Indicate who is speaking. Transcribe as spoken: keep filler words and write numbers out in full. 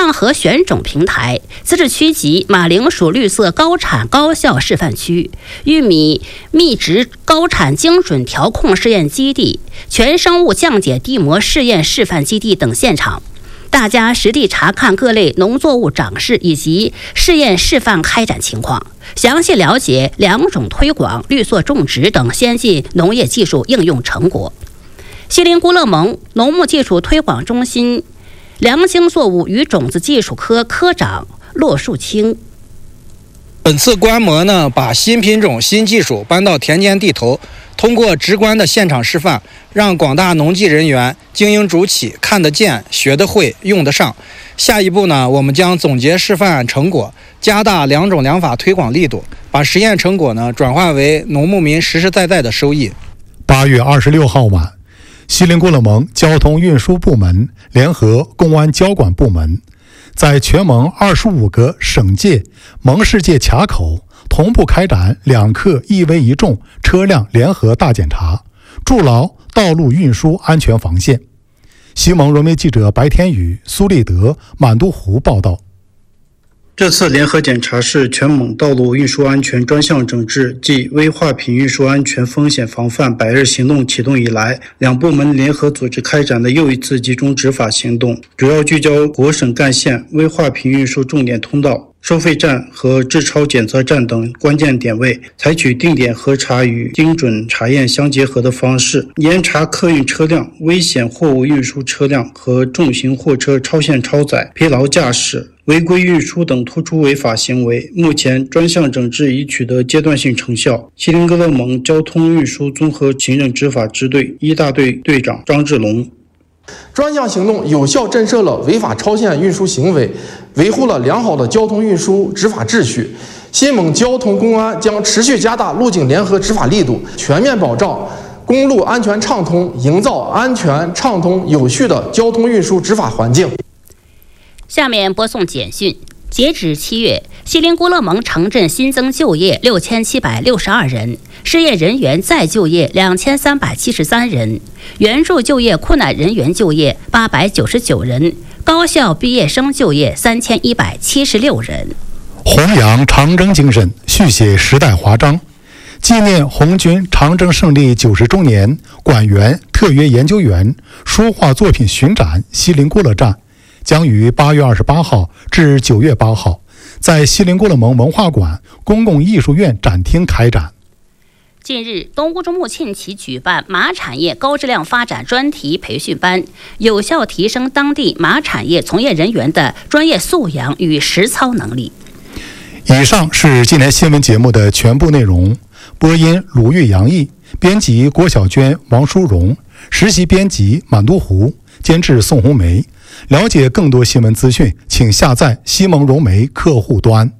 Speaker 1: 创和选种平台，自治区级马铃薯绿色高产高效示范区、玉米密植高产精准调控试验基地、全生物降解地膜试验示范基地等现场，大家实地查看各类农作物长势以及试验示范开展情况，详细了解良种推广、绿色种植等先进农业技术应用成果。锡林郭勒盟农牧技术推广中心良经作物与种子技术科科长骆树清。
Speaker 2: 本次观摩呢，把新品种、新技术搬到田间地头，通过直观的现场示范，让广大农技人员精英主起，看得见、学得会、用得上。下一步呢，我们将总结示范成果，加大良种良法推广力度，把实验成果呢转化为农牧民实实在在的收益。
Speaker 3: 八月二十六号晚，锡林郭勒盟交通运输部门联合公安交管部门，在全盟二十五个省界、盟市界卡口同步开展两课一危一重车辆联合大检查，筑牢道路运输安全防线。西盟融媒记者白天宇、苏立德、满都湖报道。
Speaker 4: 这次联合检查是全蒙道路运输安全专项整治暨危化品运输安全风险防范百日行动启动以来，两部门联合组织开展的又一次集中执法行动，主要聚焦国省干线危化品运输重点通道、收费站和质超检测站等关键点位，采取定点核查与精准查验相结合的方式，严查客运车辆、危险货物运输车辆和重型货车超限超载、疲劳驾驶、违规运输等突出违法行为。目前专项整治已取得阶段性成效。锡林郭勒盟交通运输综合行政执法支队一大队队长张志龙。
Speaker 5: 专项行动有效震慑了违法超限运输行为，维护了良好的交通运输执法秩序。新蒙交通公安将持续加大路警联合执法力度，全面保障公路安全畅通，营造安全畅通有序的交通运输执法环境。
Speaker 1: 下面播送简讯。截止七月，锡林郭勒盟城镇新增就业六千七百六十二人，失业人员再就业两千三百七十三人，援助就业困难人员就业八百九十九人，高校毕业生就业三千一百七十六人。
Speaker 3: 弘扬长征精神，续写时代华章。纪念红军长征胜利九十周年，管员特约研究员书画作品巡展锡林郭勒站将于八月二十八号至九月八号在锡林郭勒盟文化馆公共艺术院展厅开展。
Speaker 1: 近日，东乌中牧沁旗举办马产业高质量发展专题培训班，有效提升当地马产业从业人员的专业素养与实操能力。
Speaker 3: 以上是今天新闻节目的全部内容。播音鲁豫、杨毅，编辑郭小娟、王淑荣，实习编辑满都湖，监制宋红梅。了解更多新闻资讯，请下载西蒙融媒客户端。